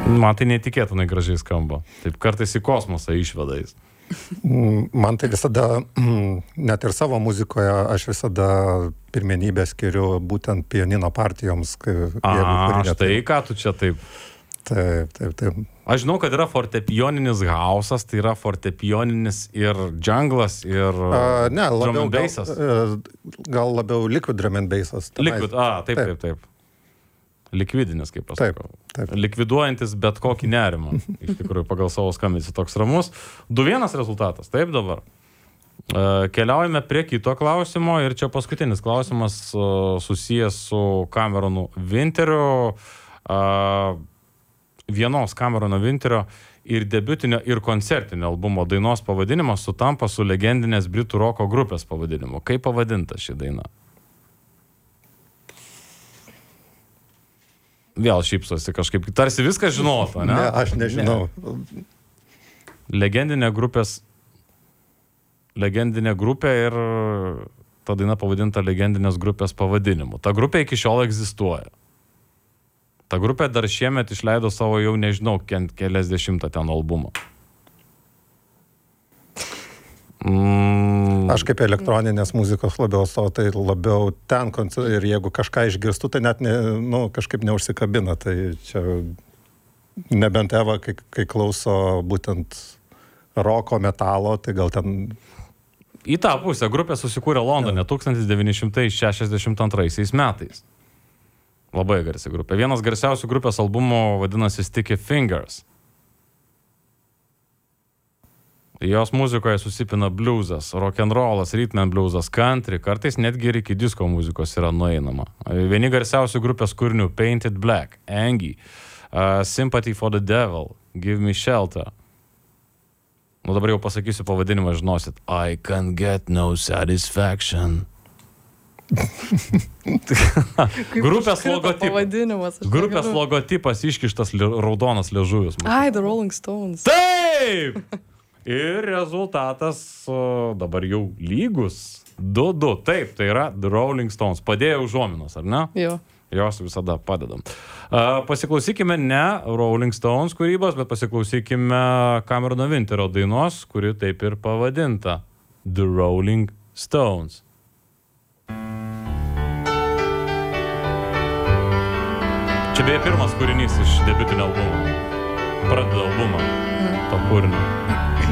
Man tai netikėtinai gražiai skamba. Taip kartais į kosmosą išvedais. Man tai visada, net ir savo muzikoje, aš visada pirmenybę skiriu būtent pianino partijoms. Štai ką tu čia taip. Taip. Aš žinau, kad yra fortepioninis hausas, tai yra fortepioninis ir džunglas, ir drum and bassas. Gal labiau liquid drum and bassas. Liquid, taip. Likvidinis, kaip pasakau. Taip. Likviduojantis bet kokį nerimą. Iš tikrųjų, pagal savo skambesį toks ramus. 2-1 rezultatas, taip dabar. Keliaujame prie kito klausimo ir čia paskutinis klausimas susijęs su Cameronu Winteriu. Vienos Camerono Winterio ir debiutinio ir koncertinio albumo dainos pavadinimas sutampa su legendinės britų roko grupės pavadinimu. Kaip pavadinta ši daina? Vėl šypsosi kažkaip. Tarsi viską žinotų, ne? Ne, aš nežinau. Legendinė grupė ir ta daina pavadinta legendinės grupės pavadinimu. Ta grupė iki šiol egzistuoja. Ta grupė dar šiemet išleido savo jau nežinau keliasdešimtą ten albumą. Aš kaip elektroninės muzikos labiau tai labiau ten ir jeigu kažką išgirstu, tai net kažkaip neužsikabina. Tai čia nebent Eva, kai klauso būtent roko, metalo, tai gal ten... Į tą pusę grupė susikūrė Londone 1962 metais. Labai garsi grupė. Vienas garsiausių grupės albumų vadinasi Sticky Fingers. Jos muzikoje susipina bluesas, rock'n'rollas, rhythm and bluesas, country, kartais netgi ir iki disko muzikos yra nueinama. Vieni garsiausių grupės kūrinių Painted Black, Angie, Sympathy for the Devil, Give Me Shelter. Dabar jau pasakysiu pavadinimą, žinosit. I Can Get No Satisfaction. Grupės logotipas iškištas raudonas liežuvis. The Rolling Stones. Taip! Ir rezultatas dabar jau lygus. 2-2. Taip, tai yra The Rolling Stones. Padėjo užuominos, ar ne? Jo. Jos visada padedam. Pasiklausykime ne Rolling Stones kūrybos, bet pasiklausykime Camerono Winterio dainos, kuri taip ir pavadinta The Rolling Stones. Čia beje pirmas kūrinys iš debiutinio albumo. Pradeda albumą to kūrinio.